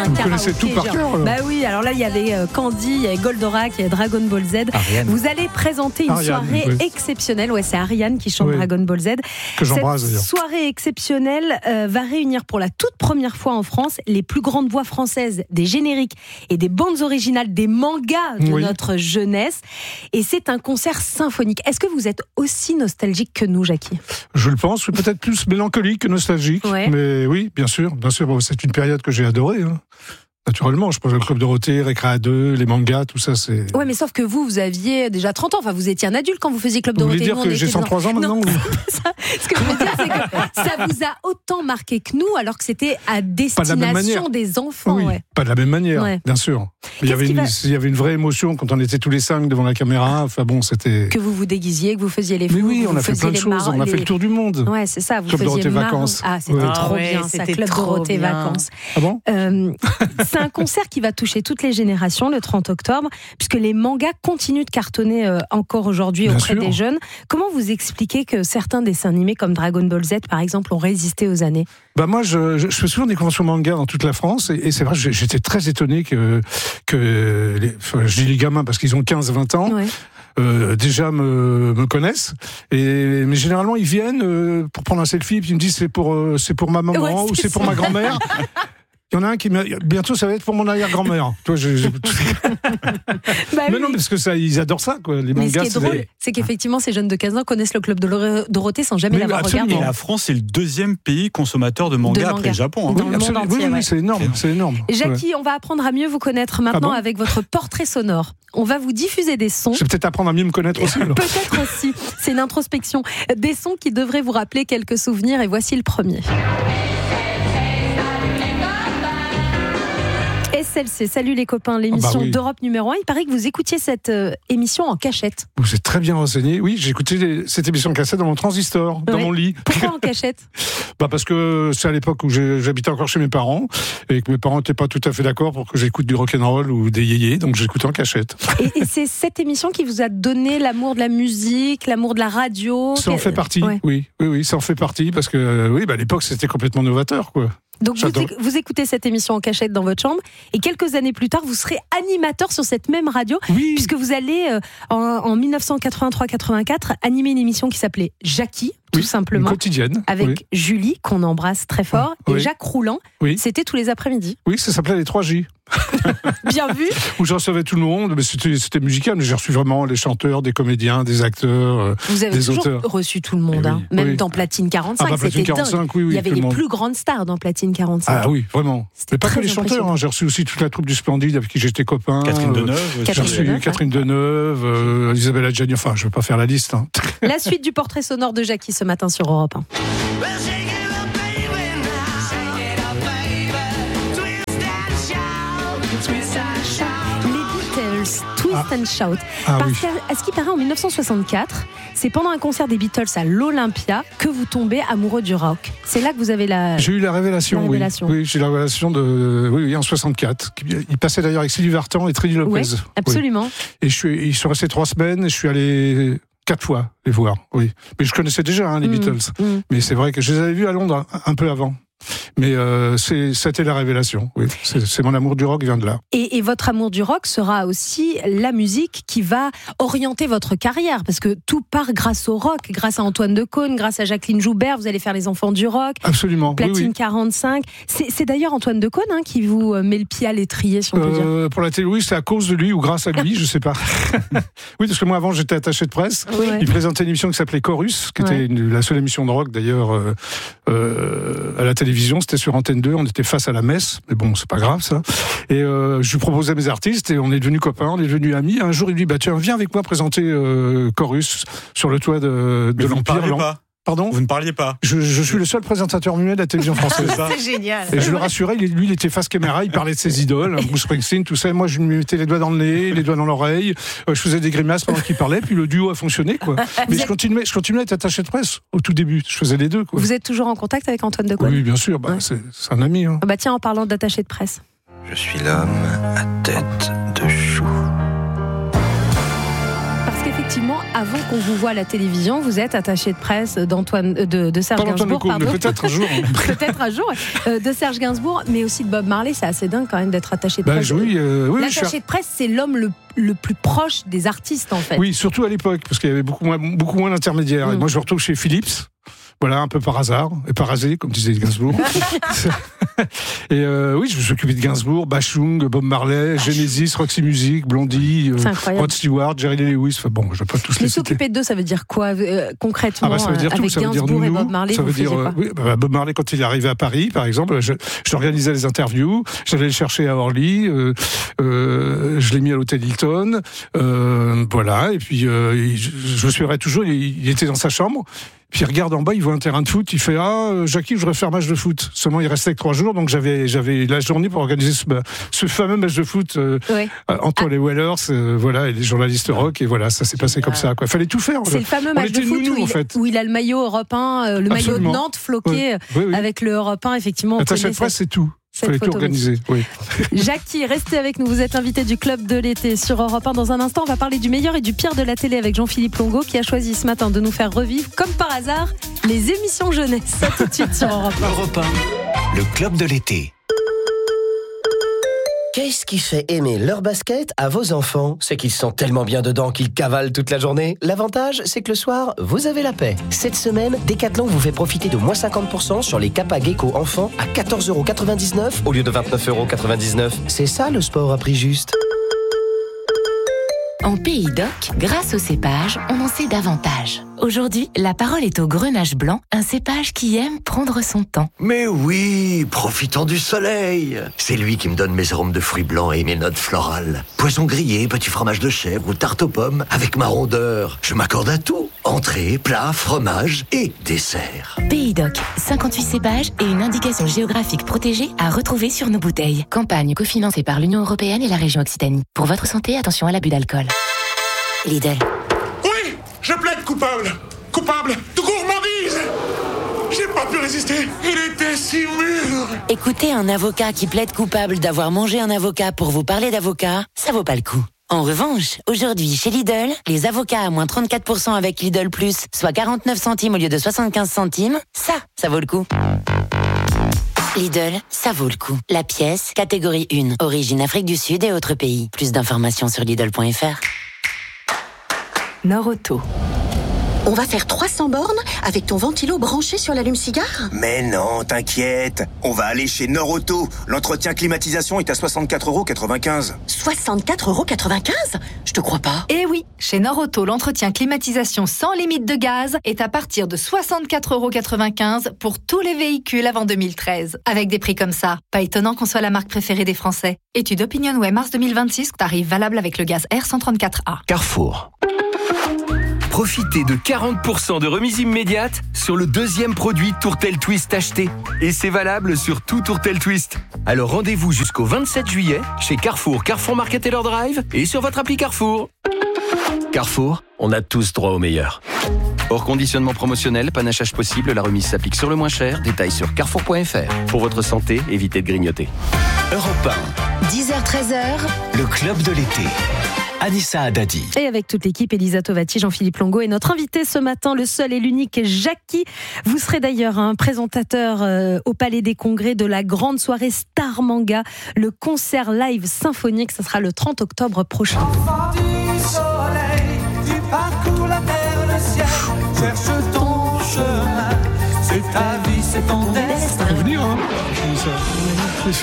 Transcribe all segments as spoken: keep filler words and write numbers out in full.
un Vous karaoké. connaissez tout par genre. cœur, alors. Bah oui, alors là, il y avait euh, Candy, il y avait Goldorak, il y avait Dragon Ball Z. Ariane. Vous allez présenter une Ariane, soirée oui. exceptionnelle. Ouais, c'est Ariane qui chante Oui. Dragon Ball Z. Que j'embrasse, Cette d'ailleurs. soirée exceptionnelle euh, va réunir pour la toute première fois en France les plus grandes voix françaises des génériques et des bandes originales des mangas de Oui. notre jeunesse. Et c'est un concert symphonique. Est-ce que vous êtes aussi nostalgique que nous, Jackie ? Je le pense, peut-être plus mélancolique que nostalgique. Ouais. Mais oui, bien sûr, bien sûr. Bon, c'est une période que j'ai adorée. Hein. Naturellement, je pense le Club Dorothée, Récréa deux, les mangas, tout ça, c'est. Ouais, mais sauf que vous, vous aviez déjà trente ans. Enfin, vous étiez un adulte quand vous faisiez Club Vous voulez Dorothée. dire Nous, on que était j'ai des cent trois ans maintenant Non, ou- ça, ce que je veux dire, c'est que ça vous a autant marqué que nous, alors que c'était à Pas de la même destination manière. des enfants. Oui, ouais. pas de la même manière, Ouais. bien sûr. Il y, Qu'est-ce avait qui une, va- il y avait une vraie émotion quand on était tous les cinq devant la caméra. Enfin bon, c'était. Que vous vous déguisiez, que vous faisiez les fous. Mais oui, que on vous a fait faisiez plein de les choses. mar- On a fait les- le tour du monde. Ouais, c'est ça. Vous Club faisiez Dorothée marre- Vacances. Ah, c'était Ouais. trop Ah ouais, bien, ça. c'était Club trop Dorothée bien. Vacances. Ah bon Euh, c'est un concert qui va toucher toutes les générations le trente octobre, puisque les mangas continuent de cartonner euh, encore aujourd'hui Bien auprès sûr. des jeunes. Comment vous expliquez que certains dessins animés comme Dragon Ball Z, par exemple, ont résisté aux années ? Bah moi, je, je, je fais souvent des conventions manga dans toute la France, et, et c'est vrai, j'ai- j'étais très étonné que, que les, enfin, je dis les gamins parce qu'ils ont quinze vingt ans, Ouais. euh, déjà me, me connaissent. Et, mais généralement, ils viennent euh, pour prendre un selfie, puis ils me disent c'est pour, euh, c'est pour ma maman Ouais, ou c'est c'est pour ça. ma grand-mère. Il y en a un qui m'a... Bientôt, ça va être pour mon arrière-grand-mère. Toi, je, je- Bah Mais oui. non, parce que ça, ils adorent ça, quoi. Les Mais ce mangas, qui est c'est drôle, des- c'est qu'effectivement, ces jeunes de quinze ans connaissent le Club de Lor- Dorothée sans jamais Oui, l'avoir absolument. Et regardé. la France est le deuxième pays consommateur de manga De après manga. le Japon. hein. Dans le monde absolument. entier, Oui, oui, ouais. c'est énorme, c'est énorme. Ouais. Jackie, on va apprendre à mieux vous connaître maintenant Ah bon avec votre portrait sonore. On va vous diffuser des sons. Je vais peut-être apprendre à mieux me connaître aussi. alors. Peut-être aussi, c'est une introspection. Des sons qui devraient vous rappeler quelques souvenirs et voici le premier. S L C, salut les copains, l'émission Ah bah oui. d'Europe numéro un. Il paraît que vous écoutiez cette euh, émission en cachette. Vous êtes très bien renseigné. Oui, j'ai écouté les- cette émission de cassette dans mon transistor, dans Ouais. mon lit. Pourquoi en cachette ? Bah parce que c'est à l'époque où j'ai- j'habitais encore chez mes parents et que mes parents n'étaient pas tout à fait d'accord pour que j'écoute du rock'n'roll ou des yéyés, donc j'écoutais en cachette. Et, et c'est cette émission qui vous a donné l'amour de la musique, l'amour de la radio. Ça en Que- fait partie. Ouais. Oui, oui, oui, ça en fait partie parce que euh, oui, bah à l'époque c'était complètement novateur, quoi. Donc vous, J'adore. éc- vous écoutez cette émission en cachette dans votre chambre et quelques années plus tard, vous serez animateur sur cette même radio. Oui. Puisque vous allez, euh, en, en dix-neuf cent quatre-vingt-trois quatre-vingt-quatre, animer une émission qui s'appelait Jackie, tout Oui, simplement, une quotidienne. avec Oui. Julie, qu'on embrasse très fort, et Oui. Jacques Rouland. Oui. C'était tous les après-midi. Oui, ça s'appelait les trois J. Bien vu. Où je recevais tout le monde, mais c'était c'était musical, mais j'ai reçu vraiment les chanteurs, des comédiens, des acteurs. euh, Vous avez Des toujours auteurs. reçu tout le monde, Eh hein. oui, même oui. dans Platine quarante-cinq. Ah bah, Platine c'était dingue. quarante-cinq, oui, oui, Il y avait tout le les monde. plus grandes stars dans Platine quarante-cinq. Ah oui, vraiment. C'était Mais pas que très les chanteurs, impressionnant. hein, j'ai reçu aussi toute la troupe du Splendide avec qui j'étais copain. Catherine euh, Deneuve. J'ai Catherine reçu Deneuve, Catherine Deneuve, euh, Isabelle Adjani, enfin je ne vais pas faire la liste. Hein. La suite du portrait sonore de Jackie ce matin sur Europe un. Les Beatles, Twist Ah. and Shout. Ah Parce oui. qu'à ce qui paraît, en dix-neuf cent soixante-quatre, c'est pendant un concert des Beatles à l'Olympia que vous tombez amoureux du rock. C'est là que vous avez la... J'ai eu la révélation, La oui. révélation. Oui, j'ai eu la révélation de, oui, oui, en soixante-quatre. Il passait d'ailleurs avec Sylvie Vartan et Trini Lopez. Ouais, Oui. absolument. Et je suis, ils sont restés trois semaines et je suis allé quatre fois les voir, oui. Mais je connaissais déjà hein, les Mm, Beatles. mm. Mais c'est vrai que je les avais vus à Londres un, un peu avant. Mais euh, c'est, c'était la révélation, oui. C'est, c'est mon amour du rock vient de là. Et, et votre amour du rock sera aussi la musique qui va orienter votre carrière, parce que tout part grâce au rock, grâce à Antoine Decaune, grâce à Jacqueline Joubert, vous allez faire les enfants du rock, Absolument, Platine oui, oui. quarante-cinq. C'est, c'est d'ailleurs Antoine Decaune hein, qui vous met le pied à l'étrier, si on peut dire. Euh, pour la télé, oui, c'est à cause de lui ou grâce à lui, je sais pas. Oui, parce que moi avant j'étais attaché de presse. Ouais. Il présentait une émission qui s'appelait Chorus, qui Ouais. était une- la seule émission de rock d'ailleurs euh, euh, à la télévision. C'était sur Antenne deux, on était face à la messe, mais bon, c'est pas grave ça. Et euh, je lui proposais mes artistes et on est devenus copains, on est devenus amis. Un jour, il me dit bah tiens, viens avec moi présenter euh, Chorus sur le toit de, de Mais vous ne l'Empire. parliez Lan- pas. Pardon. Vous ne parliez pas. Je, je suis le seul présentateur muet de la télévision française. C'est ça. C'est génial. Et je le rassurais, il- lui, il était face caméra, il parlait de ses idoles, hein, Bruce Springsteen, tout ça. Et moi, je lui mettais les doigts dans le nez, les doigts dans l'oreille. Euh, je faisais des grimaces pendant qu'il parlait, puis le duo a fonctionné, quoi. Mais je continuais, je continuais à être attaché de presse au tout début. Je faisais les deux, quoi. Vous êtes toujours en contact avec Antoine Decaune? Oui, bien sûr. Bah, Ouais. c'est, c'est un ami. Hein. Ah bah tiens, en parlant d'attaché de presse. Je suis l'homme à tête de chou. Parce qu'effectivement, effectivement, avant qu'on vous voit à la télévision, vous êtes attaché de presse d'Antoine, de, de Serge Pas Gainsbourg, Antoine Lecaune, pardon. mais peut-être un jour. peut-être un jour, euh, de Serge Gainsbourg, mais aussi de Bob Marley. C'est assez dingue quand même d'être attaché de Bah, presse. oui, euh, oui, L'attaché je suis... de presse, c'est l'homme le, le plus proche des artistes, en fait. oui, surtout à l'époque, parce qu'il y avait beaucoup moins, beaucoup moins d'intermédiaires. Mm. Et moi, je me retrouve chez Philips. Voilà, un peu par hasard, et par hasard, comme disait Gainsbourg. et euh, oui, je me suis occupé de Gainsbourg, Bachung, Bob Marley, Genesis, Roxy Music, Blondie, euh, Rod Stewart, Jerry Lee Lewis. Enfin bon, je vais pas tous les Mais citer. s'occuper d'eux, ça veut dire quoi euh, concrètement? Ah bah, ça veut dire avec tout, ça veut dire Gainsbourg nous, et Bob Marley, ça vous veut dire faisiez euh, quoi? oui, bah, Bob Marley quand il est arrivé à Paris, par exemple, je, j'organisais les interviews, j'allais le chercher à Orly, euh, euh, je l'ai mis à l'hôtel Hilton, euh, voilà, et puis euh, il, je, je me souviendrai toujours, il, il était dans sa chambre. Puis il regarde en bas, il voit un terrain de foot, il fait ah Jackie, je voudrais faire match de foot. Seulement il restait que trois jours, donc j'avais j'avais la journée pour organiser ce, ce fameux match de foot euh, ouais. entre ah. les Whalers, euh, voilà, et les journalistes rock, et voilà, ça s'est passé comme ça. Quoi. Fallait tout faire. C'est le fameux match de foot nounous, où, il, en fait. où il a le maillot Europe un, euh, le Absolument. maillot de Nantes floqué oui. Oui, oui. avec le Europe un, effectivement. Attaché de presse, c'est tout. Il fallait tout organiser. Oui. Jackie, restez avec nous. Vous êtes invité du Club de l'été sur Europe un. Dans un instant, on va parler du meilleur et du pire de la télé avec Jean-Philippe Longo qui a choisi ce matin de nous faire revivre, comme par hasard, les émissions jeunesse. Ça tout de suite sur Europe un. Europe un, le Club de l'été. Qu'est-ce qui fait aimer leur basket à vos enfants? C'est qu'ils sont tellement bien dedans qu'ils cavalent toute la journée. L'avantage, c'est que le soir, vous avez la paix. Cette semaine, Decathlon vous fait profiter de moins cinquante pour cent sur les Kappa Gecko enfants à quatorze euros quatre-vingt-dix-neuf au lieu de vingt-neuf euros quatre-vingt-dix-neuf. C'est ça le sport à prix juste. En Pays d'Oc, grâce au cépage, on en sait davantage. Aujourd'hui, la parole est au Grenache blanc, un cépage qui aime prendre son temps. Mais oui, profitant du soleil. C'est lui qui me donne mes arômes de fruits blancs et mes notes florales. Poisson grillé, petit fromage de chèvre ou tarte aux pommes avec ma rondeur. Je m'accorde à tout. Entrée, plat, fromage et dessert. Pays d'Oc, cinquante-huit cépages et une indication géographique protégée à retrouver sur nos bouteilles. Campagne cofinancée par l'Union européenne et la région Occitanie. Pour votre santé, attention à l'abus d'alcool. Lidl. Oui, je plaide coupable. Coupable de gourmandise. J'ai pas pu résister. Il était si mûr. Écoutez, un avocat qui plaide coupable d'avoir mangé un avocat pour vous parler d'avocat, ça vaut pas le coup. En revanche, aujourd'hui, chez Lidl, les avocats à moins trente-quatre pour cent avec Lidl Plus, soit quarante-neuf centimes au lieu de soixante-quinze centimes, ça, ça vaut le coup. Lidl, ça vaut le coup. La pièce, catégorie un, origine Afrique du Sud et autres pays. Plus d'informations sur Lidl point F R. Nord-Auto. On va faire trois cents bornes avec ton ventilo branché sur l'allume-cigare? Mais non, t'inquiète. On va aller chez Nord-Auto. L'entretien climatisation est à soixante-quatre euros quatre-vingt-quinze. soixante-quatre euros quatre-vingt-quinze? Je te crois pas. Eh oui, chez Nord-Auto, l'entretien climatisation sans limite de gaz est à partir de soixante-quatre euros quatre-vingt-quinze pour tous les véhicules avant deux mille treize. Avec des prix comme ça, pas étonnant qu'on soit la marque préférée des Français. Étude OpinionWay mars deux mille vingt-six, tarif valable avec le gaz R cent trente-quatre A. Carrefour. Profitez de quarante pour cent de remise immédiate sur le deuxième produit Tourtel Twist acheté. Et c'est valable sur tout Tourtel Twist. Alors rendez-vous jusqu'au vingt-sept juillet chez Carrefour, Carrefour Market Taylor Drive et sur votre appli Carrefour. Carrefour, on a tous droit au meilleur. Hors conditionnement promotionnel, panachage possible, la remise s'applique sur le moins cher. Détails sur carrefour point F R. Pour votre santé, évitez de grignoter. Europe un. dix heures treize heures. Le Club de l'été. Anissa Haddadi. Et avec toute l'équipe, Elisa Tovati, Jean-Philippe Longo et notre invité ce matin, le seul et l'unique Jackie. Vous serez d'ailleurs un présentateur euh, au Palais des Congrès de la grande soirée Star Manga, le concert live symphonique. Ça sera le trente octobre prochain. Du soleil, tu parcours la terre, le ciel, cherche ton chemin. C'est ta vie, c'est ton destin. Faut venir, hein. Même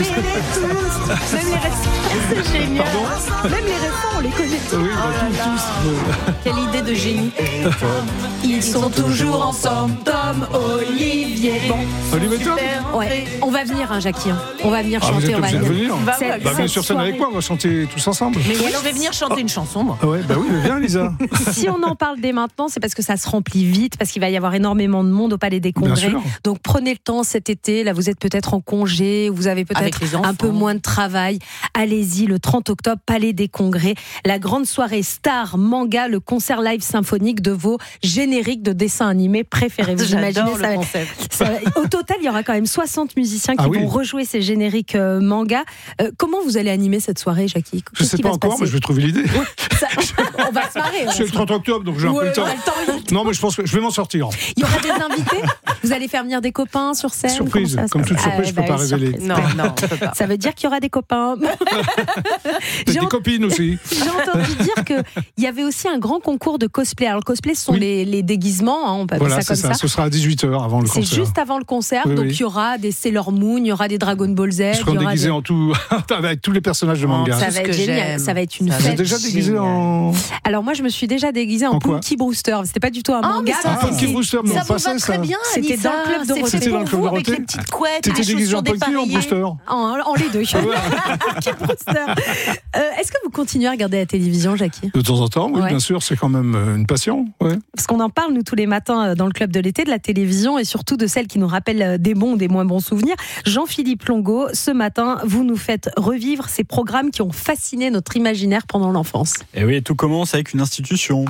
les refs, c'est génial. Pardon. Même les refs, on les connaît tous. Oui, bah, Oh là tous, là. Quelle idée de génie. Ils sont toujours ensemble, Tom, Olivier. Bon, Olivier Tom. Ouais, on va venir, hein, Jackie. On va venir Ah, chanter, vous êtes on va obligé de venir. venir. Bah, Cette- bah, viens cette sur scène avec soirée. moi, on va chanter tous ensemble. Mais oui, on va venir chanter une chanson, moi. Ah ouais, bah oui, mais viens, Lisa. Si on en parle dès maintenant, c'est parce que ça se remplit vite, parce qu'il va y avoir énormément de monde au Palais des Congrès. sûr. Donc prenez le temps cet été. Là, vous êtes peut-être en congé, vous avez Avec peut-être les enfants. un peu moins de travail. Allez-y, le trente octobre, Palais des Congrès, la grande soirée Star Manga, le concert live symphonique de vos génériques de dessins animés préférés. Vous imaginez J'adore ça, le concept. ça- Au total, il y aura quand même soixante musiciens qui Ah oui. vont rejouer ces générique euh, manga. Euh, comment vous allez animer cette soirée, Jackie ? Je ne sais pas encore, mais je vais trouver l'idée. Ça, on va se marrer. C'est le trente octobre, donc j'ai un peu le temps. Non, mais je pense que je vais m'en sortir. Il y aura des invités. Vous allez faire venir des copains sur scène. Surprise, comme toute surprise, je ne peux pas révéler. Non, non, ça veut dire qu'il y aura des copains. Des ent... copines aussi. J'ai entendu dire qu'il y avait aussi un grand concours de cosplay. Alors le cosplay, ce sont oui. les, les déguisements, hein, on peut appeler voilà, ça comme ça. ça. Ce sera à dix-huit heures avant le c'est concert. C'est juste avant le concert, oui, donc oui. il y aura des Sailor Moon, il y aura des Dragon Ball Z. Ils seront déguisés des... en tout, avec tous les personnages de manga. Oh, ça va être génial, ça va être une ça fête. Vous êtes déjà déguisé en... Alors moi je me suis déjà déguisée en, en Punky Brewster, c'était pas du tout un manga. Ah, Punky Brewster, mais ça on passait ça. Très bien, c'était dans le club Dorothée. C'était dans le club Dorothée. Avec les petites couettes, t'étais déguisé en Punky ou en Brewster ? En les deux. Punky Brewster. Est-ce que vous continuez à regarder la télévision, Jackie ? De temps en temps, oui, ouais. bien sûr, c'est quand même une passion. Ouais. Parce qu'on en parle, nous, tous les matins dans le club de l'été, de la télévision et surtout de celle qui nous rappelle des bons ou des moins bons souvenirs. Jean-Philippe Longo, ce matin, vous nous faites revivre ces programmes qui ont fasciné notre imaginaire pendant l'enfance. Et oui, tout commence avec une institution.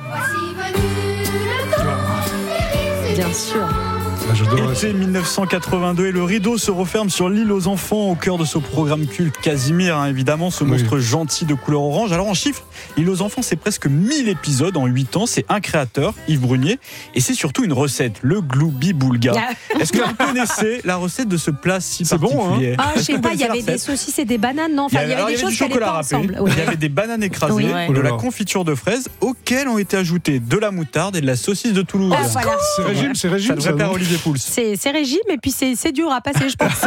Bien sûr. Été dix-neuf cent quatre-vingt-deux et le rideau se referme sur l'île aux enfants au cœur de ce programme culte Casimir, hein, évidemment, ce monstre oui. gentil de couleur orange. Alors en chiffres, l'île aux enfants, c'est presque mille épisodes en huit ans, c'est un créateur, Yves Brunier, et c'est surtout une recette, le gloubi boulga. Est-ce que vous connaissez la recette de ce plat si c'est particulier ? Bon, hein. Ah, je sais pas, il y avait des saucisses et des bananes, non ? Enfin, il y avait, il y avait des choses qui allaient pas ensemble. Oui. Il y avait des bananes écrasées, oui. ouais. de la confiture de fraises, auxquelles ont été ajoutées de la moutarde et de la saucisse de Toulouse. Oh, voilà. C'est régime, c'est régime. Ça devrait plaire à Olivier Pouls. C'est, c'est régime et puis c'est, c'est dur à passer, je pense.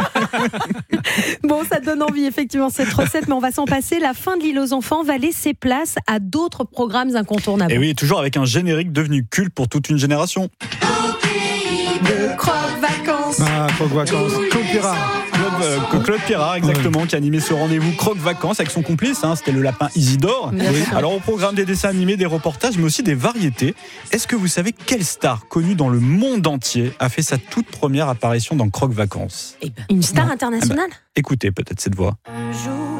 Bon, ça donne envie effectivement cette recette, mais on va s'en passer. La fin de l'île aux enfants va laisser place à d'autres programmes incontournables. Et oui, toujours avec un générique devenu culte pour toute une génération. De Croque-Vacances. Ah, Croque-Vacances. Claude Pirard. Claude, euh, Claude Pirard, exactement, ouais. qui animait ce rendez-vous Croque-Vacances avec son complice, hein, c'était le lapin Isidore. Oui. Alors, au programme des dessins animés, des reportages, mais aussi des variétés. Est-ce que vous savez quelle star connue dans le monde entier a fait sa toute première apparition dans Croque-Vacances ? Eh ben, une star non. internationale ? eh ben, Écoutez peut-être cette voix. Un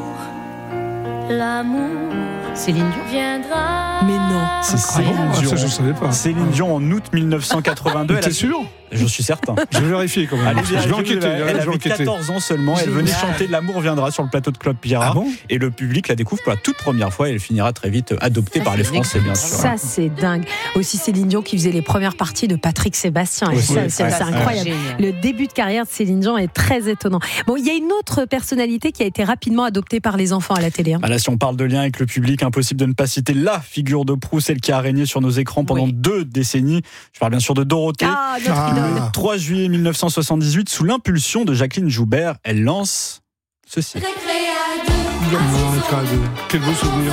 jour, l'amour Céline Dion viendra. Mais non, c'est Céline ah bon, Dion. Ça, je savais pas. Céline Dion en août dix-neuf cent quatre-vingt-deux. T'es sûr ? Je suis certain. Je vais vérifier quand même. Allez, je vais enquêter. Elle, elle avait quatorze ans seulement. Elle venait chanter L'amour viendra sur le plateau de Claude Pirard. Ah bon ? Et le public la découvre pour la toute première fois et elle finira très vite adoptée ça, par les Français, bien sûr. Ça, c'est dingue. Aussi Céline Dion qui faisait les premières parties de Patrick Sébastien. Et ça, ouais, c'est, ouais, c'est incroyable. Ouais. Le début de carrière de Céline Dion est très étonnant. Bon, il y a une autre personnalité qui a été rapidement adoptée par les enfants à la télé. Hein. Bah là, si on parle de lien avec le public, impossible de ne pas citer la figure de proue, celle qui a régné sur nos écrans pendant oui. deux décennies. Je parle bien sûr de Dorothée. Ah, notre ah. idole. trois juillet dix-neuf cent soixante-dix-huit, sous l'impulsion de Jacqueline Joubert, elle lance ceci. Oh, quel beau souvenir.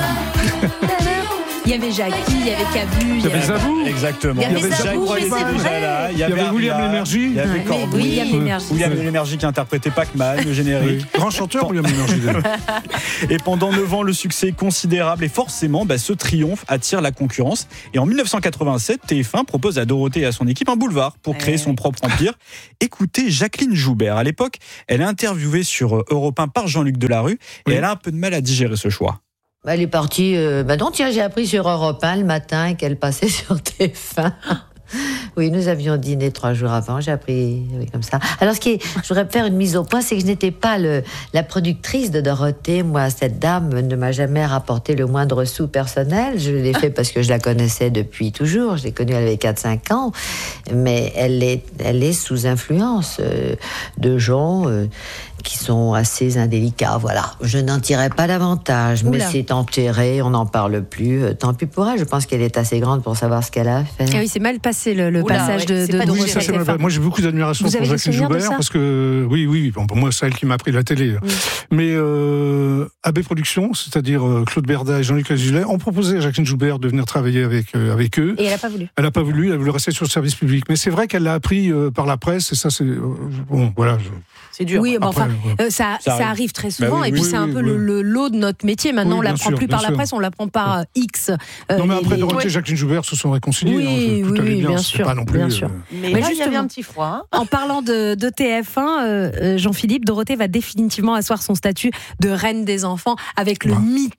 Il y avait Jackie, il y avait Cabu, il y avait Zabou. Exactement. Il y avait Zabou, Jackie était déjà là. Il y avait William Lémergie. Il y avait Corbeau. William Lémergie. William Lémergie qui interprétait Pac-Man, le générique. Oui. Grand chanteur, William Lémergie. Et pendant neuf ans, le succès est considérable et forcément, bah, ce triomphe attire la concurrence. Et en dix-neuf cent quatre-vingt-sept, T F un propose à Dorothée et à son équipe un boulevard pour créer son propre empire. Écoutez Jacqueline Joubert. À l'époque, elle est interviewée sur Europe un par Jean-Luc Delarue et oui. elle a un peu de mal à digérer ce choix. Elle est partie. Euh, bah non, tiens, j'ai appris sur Europe un le matin qu'elle passait sur T F un. Oui, nous avions dîné trois jours avant, j'ai appris oui, comme ça. Alors, ce qui est, je voudrais faire une mise au point, c'est que je n'étais pas le, la productrice de Dorothée. Moi, cette dame ne m'a jamais rapporté le moindre sou personnel. Je l'ai fait parce que je la connaissais depuis toujours. Je l'ai connue, elle avait quatre cinq ans. Mais elle est, elle est sous influence euh, de gens euh, qui sont assez indélicats, voilà. Je n'en tirais pas davantage, Oula. mais c'est enterré, on n'en parle plus. Tant pis pour elle, je pense qu'elle est assez grande pour savoir ce qu'elle a fait. Ah oui, c'est mal passé le, le Oula, passage ouais, de, de, de oui, ça, c'est mal, moi j'ai beaucoup d'admiration Vous pour Jacqueline Joubert, parce que, oui, oui, bon, pour moi c'est elle qui m'a appris la télé. Oui. Mais euh, A B Productions, c'est-à-dire euh, Claude Berda et Jean-Luc Azulet, ont proposé à Jacqueline Joubert de venir travailler avec, euh, avec eux. Et elle n'a pas voulu. Elle n'a pas voulu, elle voulait rester sur le service public. Mais c'est vrai qu'elle l'a appris euh, par la presse, et ça c'est... Euh, bon, voilà... Je... C'est dur. Oui, bah, enfin, ouais. euh, ça, ça, arrive. ça arrive très souvent. Bah oui, et puis oui, c'est oui, un peu oui. le, le lot de notre métier. Maintenant, oui, on ne l'apprend sûr, plus par sûr. la presse, on l'apprend par X. Euh, non, mais après, les... Dorothée et Jacqueline Joubert se sont réconciliés. Oui, hein, tout oui, allait bien, bien sûr. Pas non plus, bien sûr. Euh... Mais, mais là, il y avait un petit froid. Hein. En parlant de, de T F un, euh, Jean-Philippe, Dorothée va définitivement asseoir son statut de reine des enfants avec le ouais. mythique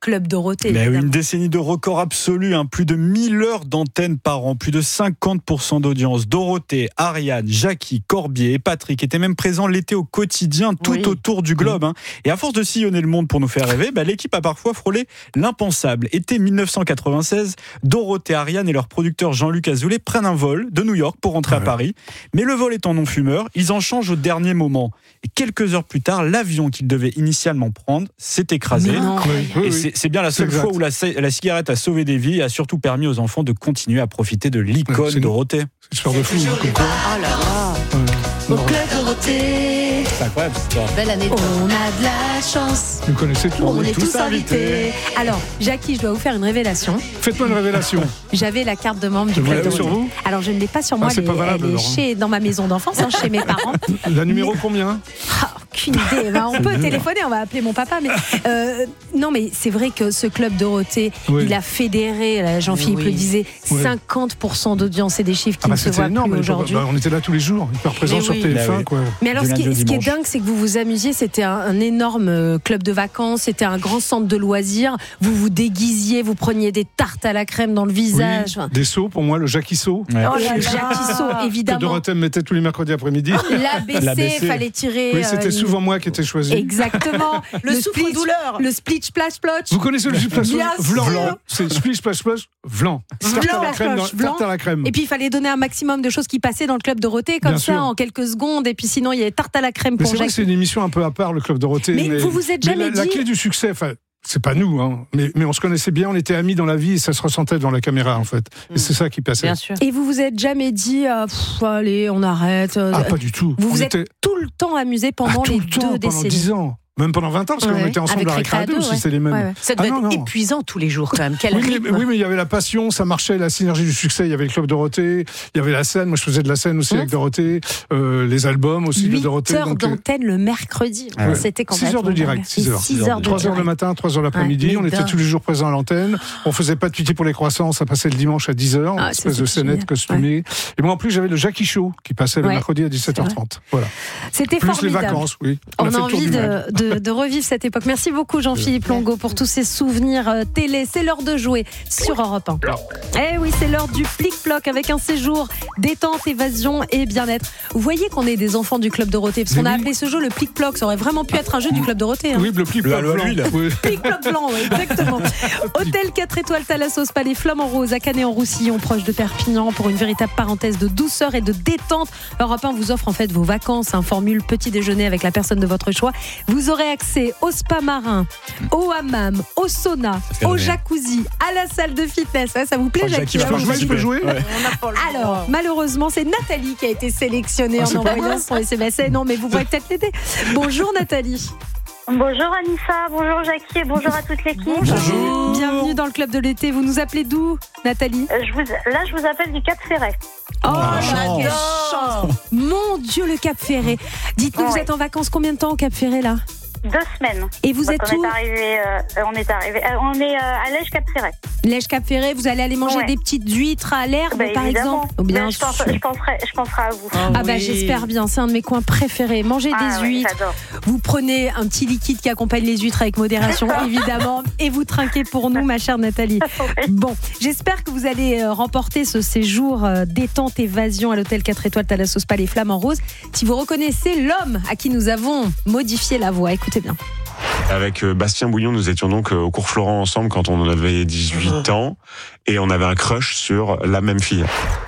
Club Dorothée. Mais une décennie de record absolu, hein. Plus de mille heures d'antenne par an, plus de cinquante pour cent d'audience. Dorothée, Ariane, Jackie, Corbier et Patrick étaient même présents l'été au quotidien, tout oui. autour du globe. Hein. Et à force de sillonner le monde pour nous faire rêver, bah, l'équipe a parfois frôlé l'impensable. Été dix-neuf cent quatre-vingt-seize, Dorothée, Ariane et leur producteur Jean-Luc Azoulay prennent un vol de New York pour rentrer ouais. à Paris. Mais le vol étant non-fumeur, ils en changent au dernier moment. Et quelques heures plus tard, l'avion qu'ils devaient initialement prendre s'est écrasé. Oui, et oui. c'est, c'est bien la seule c'est fois où la, la cigarette a sauvé des vies et a surtout permis aux enfants de continuer à profiter de l'icône ouais, Dorothée. C'est une histoire de fou. Oh là là ouais. Au Club Dorothée. C'est incroyable cette histoire. Belle année. On a de la chance. Vous connaissez tout. On, on est tous, tous invités. invités. Alors, Jackie, je dois vous faire une révélation. Faites-moi une révélation. J'avais la carte de membre du Club Dorothée. Sur vous ? Alors, je ne l'ai pas sur moi. Ah, c'est elle pas valable, elle est chez, dans ma maison d'enfance, hein, chez mes parents. La numéro combien ? Ah, aucune idée. Ben, on peut téléphoner, on va appeler mon papa. Mais euh, non, mais c'est vrai que ce Club Dorothée, oui. il a fédéré, Jean-Philippe oui. le disait, oui. cinquante pour cent d'audience. C'est des chiffres qui ah bah, ne se voient énorme, plus aujourd'hui. Bah, on était là tous les jours, hyper présents oui. sur T F un. oui. Quoi. Mais alors, ce qui, ce qui est dingue, c'est que vous vous amusiez. C'était un, un énorme club de vacances. C'était un grand centre de loisirs. Vous vous déguisiez, vous preniez des tartes à la crème dans le visage. Oui. Des seaux, pour moi, le Jackie Saut. Ouais. Oh, le Jackie Saut, évidemment. Que Dorothée mettait tous les mercredis après-midi. L'A B C, fallait tirer. Oui, c'était euh, souvent moi qui étais choisi. Exactement. le, le souffle-douleur. Le split splash splotch. Vous connaissez le split splash splotch? Vlan. C'est split splash splotch vlan. Tarte à la crème. Tarte à la crème. Et puis il fallait donner un maximum de choses qui passaient dans le Club Dorothée comme Bien ça sûr. En quelques secondes. Et puis sinon il y avait tarte à la crème mais pour c'est Jackie. Vrai que c'est une émission un peu à part, le Club Dorothée. Mais, mais vous vous êtes jamais mais la, dit. La clé du succès, enfin. C'est pas nous, hein. mais, mais on se connaissait bien, on était amis dans la vie et ça se ressentait dans la caméra en fait. Et mmh. c'est ça qui passait. Bien sûr. Et vous vous êtes jamais dit, euh, pff, allez, on arrête. Euh, ah, pas du tout. Vous on vous était... êtes tout le temps amusé pendant ah, les le temps, deux décennies. Pendant dix ans. Même pendant vingt ans, parce ouais, qu'on était ensemble à Récré deux, si c'est les mêmes. Ouais, ouais. Ça devait ah, non, être non. épuisant tous les jours, quand même. Quel oui, rythme. mais, oui, mais il y avait la passion, ça marchait, la synergie du succès. Il y avait le Club Dorothée, il y avait la scène. Moi, je faisais de la scène aussi mmh. avec Dorothée, euh, les albums aussi de Dorothée. huit heures d'antenne le mercredi. Ah ouais. C'était quand même. six heures de direct. six heures. six heures de trois heures le matin, trois heures l'après-midi. Ouais, on était tous les jours présents à l'antenne. On faisait pas de pitié pour les croissants, ça passait le dimanche à dix heures. Une espèce de scénette costumée. Et moi, en plus, j'avais le Jackie Show qui passait le mercredi à dix-sept heures trente. Voilà. C'était formidable. Plus les vacances, oui. On a envie de revivre cette époque. Merci beaucoup, Jean-Philippe Longo, pour tous ces souvenirs euh, télé. C'est l'heure de jouer sur Europe un. Eh oui, c'est l'heure du plic-ploc avec un séjour détente, évasion et bien-être. Vous voyez qu'on est des enfants du Club Dorothée, parce qu'on a appelé ce jeu le plic-ploc. Ça aurait vraiment pu être un jeu du Club Dorothée. Hein. Oui, le plic-ploc blanc. Oui. Plic-ploc blanc, oui, exactement. Hôtel quatre étoiles Thalassos, Palais Flamand Rose, à Canet-en-Roussillon, proche de Perpignan, pour une véritable parenthèse de douceur et de détente. Europe un vous offre en fait vos vacances, un formule petit déjeuner avec la personne de votre choix. Vous aurez accès au spa marin, au hammam, au sauna, au jacuzzi, à la salle de fitness. Ça, ça vous plaît, Jackie? Je peux jouer, je peux jouer. Ouais. Alors, malheureusement, c'est Nathalie qui a été sélectionnée ah, en envoyant son S M S. Non, mais vous pourrez peut-être l'aider. Bonjour Nathalie. Bonjour Anissa, bonjour Jackie et bonjour à toute l'équipe. Bonjour. Bienvenue dans le Club de l'été. Vous nous appelez d'où, Nathalie? euh, je vous, Là, je vous appelle du Cap Ferret. Oh, oh quelle chance! Mon Dieu, le Cap Ferret. Dites-nous, ouais. Vous êtes en vacances combien de temps au Cap Ferret là? Deux semaines. Et vous Donc êtes on où? est arrivé, euh, On est arrivé. Euh, on est euh, à Lège Cap Ferret. Lège Cap Ferret, vous allez aller manger ouais. des petites huîtres à l'herbe, bah, par évidemment. exemple. Bien je, pense, je, penserai, je penserai à vous. Oh, ah oui. Bah j'espère bien. C'est un de mes coins préférés. Manger ah, des ouais, huîtres. J'adore. Vous prenez un petit liquide qui accompagne les huîtres avec modération, évidemment, et vous trinquez pour nous, ma chère Nathalie. Oui. Bon, j'espère que vous allez remporter ce séjour détente évasion à l'hôtel quatre étoiles Thalassos Palais Flamand Rose. Si vous reconnaissez l'homme à qui nous avons modifié la voix, écoutez bien. Avec Bastien Bouillon, nous étions donc au cours Florent ensemble quand on avait dix-huit ans et on avait un crush sur la même fille.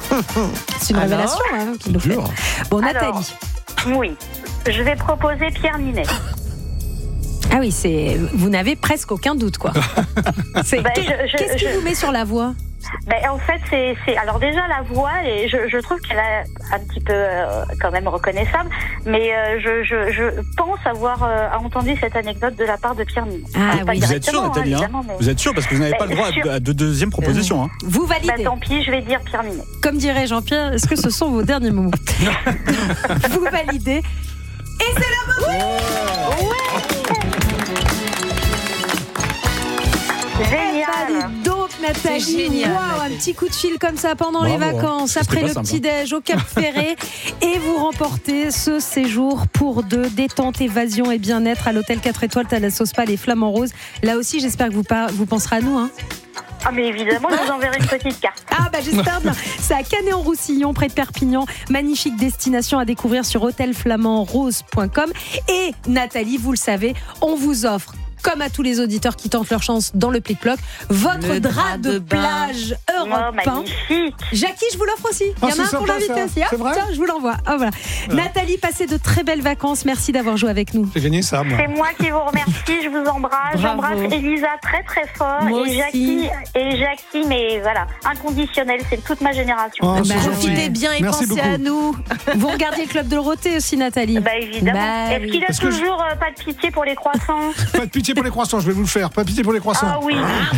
C'est une Alors, révélation hein, qu'il nous fait. Bon, Nathalie. Alors, oui, je vais proposer Pierre Ninet. Ah oui, c'est vous n'avez presque aucun doute quoi. C'est... Bah, je, je, Qu'est-ce qui je... vous met sur la voie? Ben, en fait, c'est, c'est alors déjà la voix, et je, je trouve qu'elle est un petit peu euh, quand même reconnaissable, mais euh, je, je, je pense avoir euh, entendu cette anecdote de la part de Pierre Ninet. Ah oui. Vous êtes sûr, Nathalie hein, mais... Vous êtes sûr parce que vous n'avez ben, pas le droit à de deuxième proposition. Hein. Vous validez. Ben, tant pis, je vais dire Pierre Ninet. Comme dirait Jean-Pierre, est-ce que ce sont vos derniers mots? Vous validez. Et c'est la bonne réponse. Ouais. Génial. Eh ben, donc Nathalie, génial, wow, un petit coup de fil comme ça pendant les Bravo, vacances, c'était après pas le simple, petit-déj au Cap Ferré, et vous remportez ce séjour pour deux, détente, évasion et bien-être à l'hôtel quatre étoiles Thalassos Spa les Flamands Roses. Là aussi, j'espère que vous, par- vous penserez à nous. Hein. Ah mais évidemment, je vous enverrai une petite carte. Ah bah j'espère bien. C'est à Canet-en-Roussillon, près de Perpignan. Magnifique destination à découvrir sur hôtel flamand rose point com. Et Nathalie, vous le savez, on vous offre, comme à tous les auditeurs qui tentent leur chance dans le Plic-Ploc, votre Le drap, drap de, de bain. plage Oh, européen. magnifique. Jackie, je vous l'offre aussi. Il Ah, y en c'est a un pour sympa, l'inviter ça. aussi. Hop, C'est vrai tiens, je vous l'envoie. Ah, voilà. Nathalie, passez de très belles vacances. Merci d'avoir joué avec nous. J'ai gagné ça, moi. C'est moi qui vous remercie, je vous embrasse. Bravo. J'embrasse Elisa très très fort. Moi et Jackie, aussi. et Jackie, mais voilà, inconditionnel, c'est toute ma génération. Oh, c'est Bah, gentil. Profitez bien et Merci pensez beaucoup. à nous. Vous regardiez le Club de Dorothée aussi, Nathalie. Bah évidemment. Bah, Est-ce oui. qu'il a Est-ce que je- toujours euh, pas de pitié pour les croissants? Pas de pitié pour les croissants, je vais vous le faire. Pas de pitié pour les croissants. Ah oui.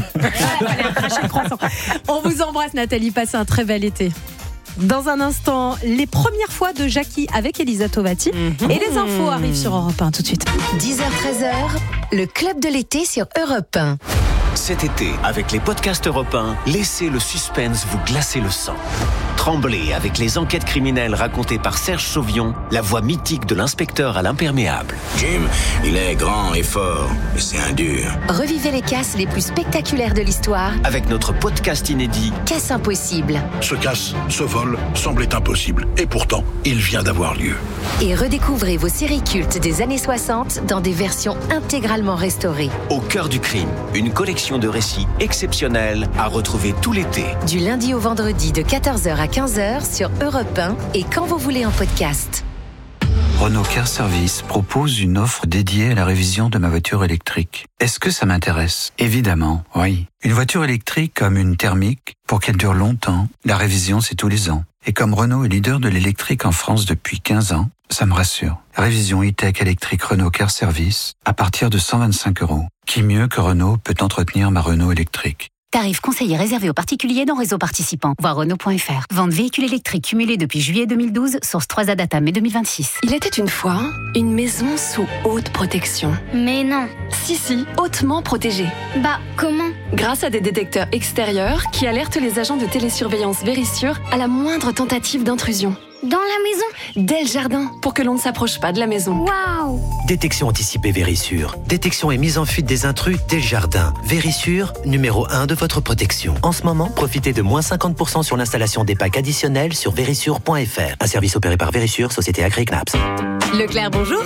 On vous embrasse, Nathalie. Passez un très bel été. Dans un instant, les premières fois de Jackie avec Elisa Tovati. Mhm. Et les infos arrivent sur Europe un tout de suite. dix heures treize heures, le club de l'été sur Europe un. Cet été, avec les podcasts Europe un, laissez le suspense vous glacer le sang. Tremblez avec les enquêtes criminelles racontées par Serge Sauvion, la voix mythique de l'inspecteur à l'imperméable. Jim, il est grand et fort, mais c'est un dur. Revivez les casses les plus spectaculaires de l'histoire. Avec notre podcast inédit, Casse impossible. Ce casse, ce vol, semblait impossible. Et pourtant, il vient d'avoir lieu. Et redécouvrez vos séries cultes des années soixante dans des versions intégralement restaurées. Au cœur du crime, une collection de récits exceptionnels à retrouver tout l'été. Du lundi au vendredi de quatorze heures à quinze heures sur Europe un et quand vous voulez en podcast. Renault Car Service propose une offre dédiée à la révision de ma voiture électrique. Est-ce que ça m'intéresse ? Évidemment, oui. Une voiture électrique comme une thermique, pour qu'elle dure longtemps, la révision c'est tous les ans. Et comme Renault est leader de l'électrique en France depuis quinze ans, ça me rassure. Révision e-tech électrique Renault Car Service à partir de cent vingt-cinq euros. Qui mieux que Renault peut entretenir ma Renault électrique ? Tarif conseillé réservé aux particuliers dans réseau participant. Voir Renault point F R. Vente véhicule électrique cumulée depuis juillet deux mille douze. Source trois A Data mai deux mille vingt-six. Il était une fois une maison sous haute protection. Mais non. Si, si, hautement protégée. Bah, comment? Grâce à des détecteurs extérieurs qui alertent les agents de télésurveillance Vérissure à la moindre tentative d'intrusion. Dans la maison? Dès le jardin, pour que l'on ne s'approche pas de la maison. Waouh! Détection anticipée Vérissure. Détection et mise en fuite des intrus dès le jardin. Vérissure, numéro un de votre protection. En ce moment, profitez de moins cinquante pour cent sur l'installation des packs additionnels sur vérissure point F R. Un service opéré par Vérissure, société agréée C N A P S. Leclerc, bonjour.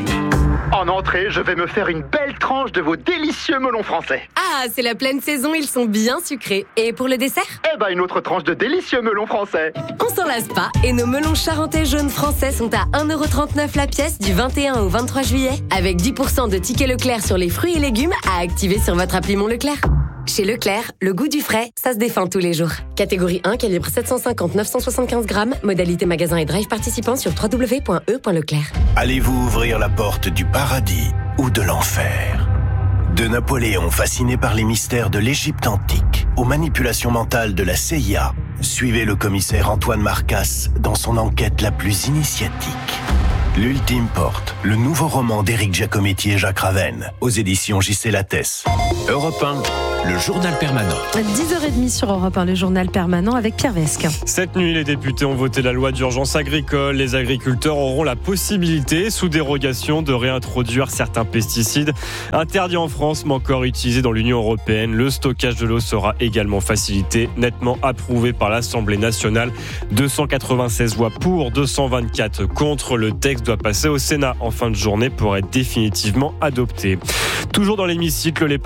En entrée, je vais me faire une belle tranche de vos délicieux melons français. Ah, c'est la pleine saison, ils sont bien sucrés. Et pour le dessert? Eh ben, une autre tranche de délicieux melons français. On s'en lasse pas et nos melons charentais jaunes français sont à un euro trente-neuf la pièce du vingt et un au vingt-trois juillet avec dix pour cent de tickets Leclerc sur les fruits et légumes à activer sur votre appli Mon Leclerc. Chez Leclerc, le goût du frais, ça se défend tous les jours. Catégorie un, calibre sept cent cinquante neuf cent soixante-quinze grammes, modalité magasin et drive participant sur w w w point e point leclerc. Allez-vous ouvrir la porte du paradis ou de l'enfer ? De Napoléon fasciné par les mystères de l'Égypte antique aux manipulations mentales de la C I A, suivez le commissaire Antoine Marcasse dans son enquête la plus initiatique. L'Ultime Porte, le nouveau roman d'Éric Giacometti et Jacques Ravenne, aux éditions J C Lattès. Europe un, le journal permanent. dix heures trente sur Europe un, le journal permanent avec Pierre Vesque. Cette nuit, les députés ont voté la loi d'urgence agricole. Les agriculteurs auront la possibilité, sous dérogation, de réintroduire certains pesticides interdits en France, mais encore utilisés dans l'Union européenne. Le stockage de l'eau sera également facilité, nettement approuvé par l'Assemblée nationale. deux cent quatre-vingt-seize voix pour, deux cent vingt-quatre contre. Le texte doit passer au Sénat en fin de journée pour être définitivement adopté. Toujours dans l'hémicycle, les